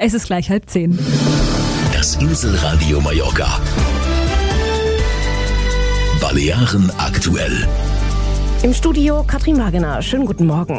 Es ist gleich 9:30. Das Inselradio Mallorca. Balearen aktuell. Im Studio Katrin Wagener. Schönen guten Morgen.